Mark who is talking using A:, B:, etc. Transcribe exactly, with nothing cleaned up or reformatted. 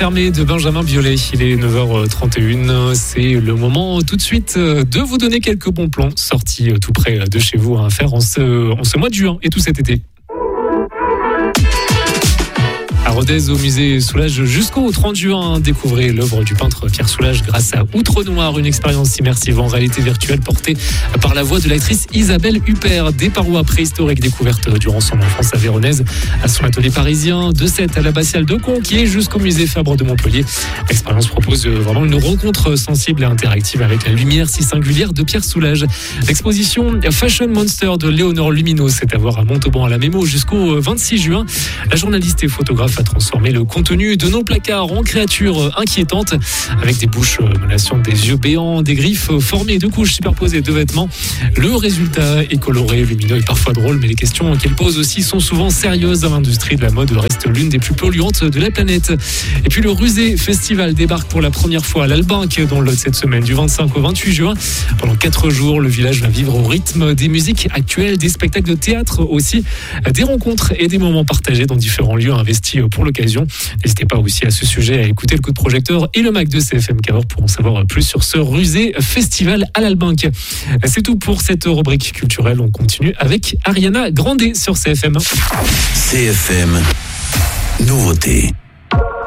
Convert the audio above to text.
A: fermé de Benjamin Biolay. Il est neuf heures trente et une. C'est le moment tout de suite de vous donner quelques bons plans sortis tout près de chez vous à faire en ce, en ce mois de juin et tout cet été. À Rodez, au musée Soulages, jusqu'au trente juin, découvrez l'œuvre du peintre Pierre Soulages grâce à Outre Noir, une expérience immersive en réalité virtuelle portée par la voix de l'actrice Isabelle Huppert. Des parois préhistoriques découvertes durant son enfance à Véronèse, à son atelier parisien, de Sète à l'abbatiale de Conquier jusqu'au musée Fabre de Montpellier. L'expérience propose vraiment une rencontre sensible et interactive avec la lumière si singulière de Pierre Soulages. L'exposition Fashion Monster de Léonore Lumineau, c'est à voir à Montauban à la Mémo jusqu'au vingt-six juin. La journaliste et photographe a transformé le contenu de nos placards en créatures inquiétantes avec des bouches menaçant des yeux béants, des griffes formées de couches superposées de vêtements. Le résultat est coloré, lumineux et parfois drôle, mais les questions qu'elle pose aussi sont souvent sérieuses. L'industrie de la mode reste l'une des plus polluantes de la planète. Et puis le Rusé Festival débarque pour la première fois à l'Albinque dans le Lot cette semaine, du vingt-cinq au vingt-huit juin. Pendant quatre jours, le village va vivre au rythme des musiques actuelles, des spectacles de théâtre aussi, des rencontres et des moments partagés dans différents lieux investis pour l'occasion. N'hésitez pas aussi à ce sujet à écouter le coup de projecteur et le Mac de C F M Cahors pour en savoir plus sur ce Rusé Festival à l'Albinque. C'est tout pour cette rubrique culturelle. On continue avec Ariana Grande sur C F M.
B: C F M, nouveauté.